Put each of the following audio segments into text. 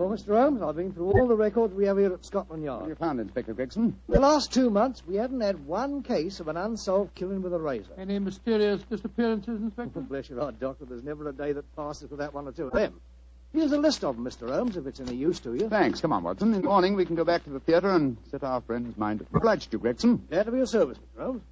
Well, Mr. Holmes, I've been through all the records we have here at Scotland Yard. What have you found, Inspector Gregson? The last 2 months, we haven't had one case of an unsolved killing with a razor. Any mysterious disappearances, Inspector? Oh, bless your heart, Doctor. There's never a day that passes without one or two of them. Here's a list of them, Mr. Holmes, if it's any use to you. Thanks. Come on, Watson. In the morning, we can go back to the theatre and set our friend's mind. Obliged you, Gregson. Glad to be of service, Mr. Holmes.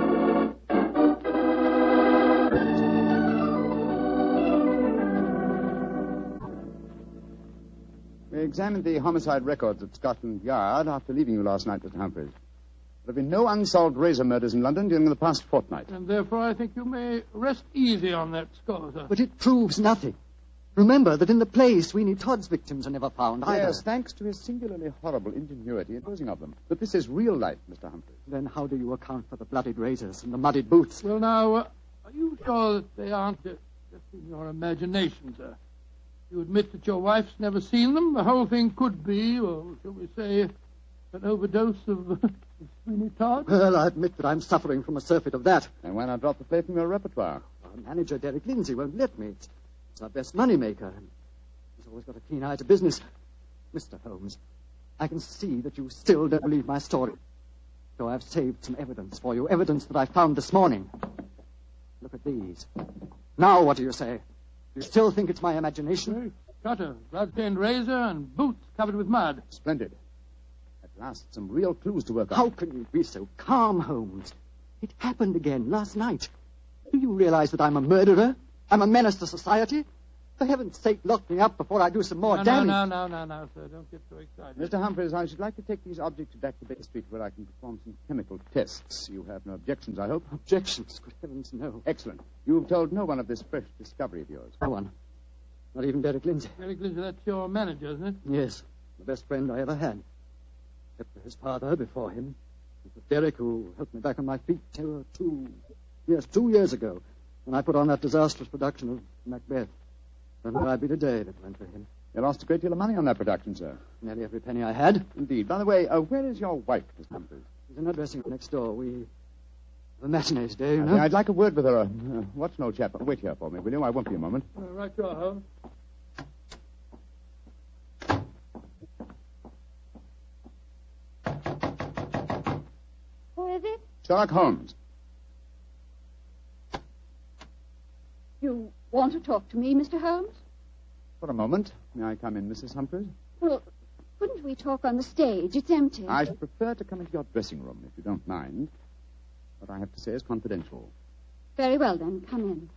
We examined the homicide records at Scotland Yard after leaving you last night, Mr. Humphreys. There have been no unsolved razor murders in London during the past fortnight. And therefore I think you may rest easy on that score, sir. But it proves nothing. Remember that in the play, Sweeney Todd's victims are never found either. Yes, thanks to his singularly horrible ingenuity in posing of them. But this is real life, Mr. Humphreys. Then how do you account for the bloodied razors and the muddied boots? Well, now, are you sure that they aren't just in your imagination, sir? You admit that your wife's never seen them? The whole thing could be, or shall we say, an overdose of Sweeney Todd? Well, I admit that I'm suffering from a surfeit of that. And why not drop the play from your repertoire? Our manager, Derek Lindsay, won't let me. It's our best money-maker. He's always got a keen eye to business. Mr. Holmes, I can see that you still don't believe my story. So I've saved some evidence for you, evidence that I found this morning. Look at these. Now what do you say? You still think it's my imagination? Cutter, blood-stained razor, and boots covered with mud. Splendid. At last, some real clues to work on. How can you be so calm, Holmes? It happened again last night. Do you realize that I'm a murderer? I'm a menace to society? For heaven's sake, lock me up before I do some more damage. No, sir. Don't get so excited. Mr. Humphreys, I should like to take these objects back to Baker Street where I can perform some chemical tests. You have no objections, I hope? Objections? Good heavens, no. Excellent. You've told no one of this fresh discovery of yours. No one. Not even Derek Lindsay. Derek Lindsay, that's your manager, isn't it? Yes. The best friend I ever had. Except for his father before him. It was Derek who helped me back on my feet 2 years ago, when I put on that disastrous production of Macbeth. And where I'd be today if it went for him. You lost a great deal of money on that production, sir. Nearly every penny I had. Indeed. By the way, where is your wife, Mr. Humphreys? She's in her dressing room next door. We have a matinee today, you know. I'd like a word with her. Watson, old chap. Wait here for me, will you? I won't be a moment. Right you are, Holmes. Who is it? Sherlock Holmes. You want to talk to me, Mr. Holmes? For a moment. May I come in, Mrs. Humphreys? Well, couldn't we talk on the stage? It's empty. I should prefer to come into your dressing room, if you don't mind. What I have to say is confidential. Very well, then. Come in.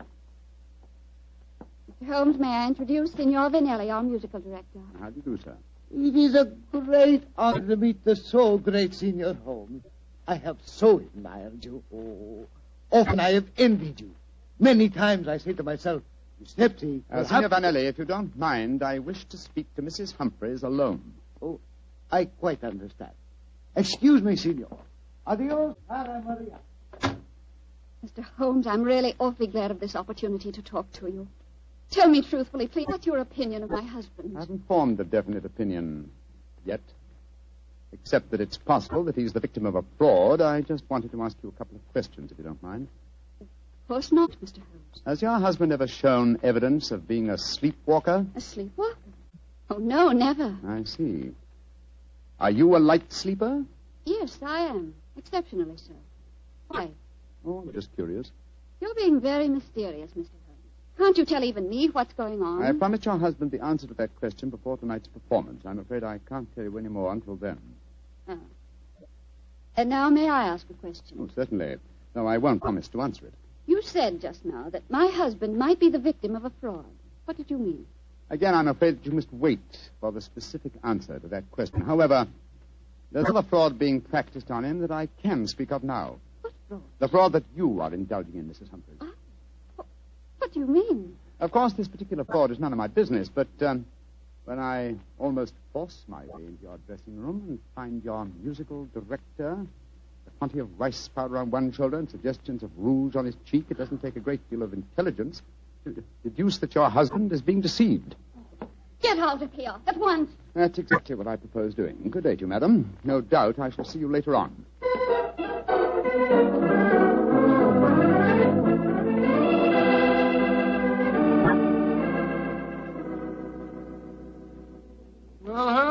Mr. Holmes, may I introduce Signor Vanelli, our musical director? How do you do, sir? It is a great honor to meet the so great Signor Holmes. I have so admired you. Oh, often I have envied you. Many times I say to myself, Snipsy... Signor Vanelli, if you don't mind, I wish to speak to Mrs. Humphreys alone. Oh, I quite understand. Excuse me, Signor. Adios, Ana Maria. Mr. Holmes, I'm really awfully glad of this opportunity to talk to you. Tell me truthfully, please, what's your opinion of my husband? I haven't formed a definite opinion yet. Except that it's possible that he's the victim of a fraud. I just wanted to ask you a couple of questions, if you don't mind. Of course not, Mr. Holmes. Has your husband ever shown evidence of being a sleepwalker? A sleepwalker? Oh, no, never. I see. Are you a light sleeper? Yes, I am. Exceptionally so. Why? Oh, I'm just curious. You're being very mysterious, Mr. Holmes. Can't you tell even me what's going on? I promised your husband the answer to that question before tonight's performance. I'm afraid I can't tell you any more until then. Oh. And now may I ask a question? Oh, certainly. No, I won't promise to answer it. You said just now that my husband might be the victim of a fraud. What did you mean? Again, I'm afraid that you must wait for the specific answer to that question. However, there's another fraud being practiced on him that I can speak of now. What fraud? The fraud that you are indulging in, Mrs. Humphreys. What do you mean? Of course, this particular fraud is none of my business, but when I almost force my way into your dressing room and find your musical director, a quantity of rice powder on one shoulder and suggestions of rouge on his cheek, it doesn't take a great deal of intelligence to deduce that your husband is being deceived. Get out of here at once. That's exactly what I propose doing. Good day to you, madam. No doubt I shall see you later on.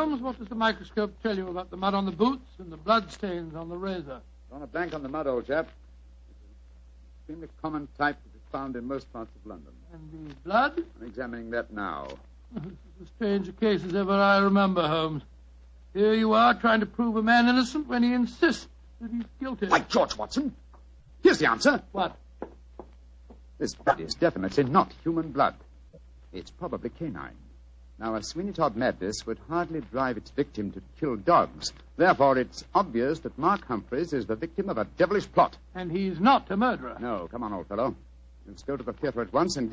Holmes, what does the microscope tell you about the mud on the boots and the blood stains on the razor? Drawn a blank on the mud, old chap. It's an extremely common type that is found in most parts of London. And the blood? I'm examining that now. This is as strange a case as ever I remember, Holmes. Here you are trying to prove a man innocent when he insists that he's guilty. By George, Watson! Here's the answer. What? This blood is definitely not human blood. It's probably canine. Now, a Sweeney Todd madness would hardly drive its victim to kill dogs. Therefore, it's obvious that Mark Humphreys is the victim of a devilish plot. And he's not a murderer. No, come on, old fellow. Let's go to the theater at once and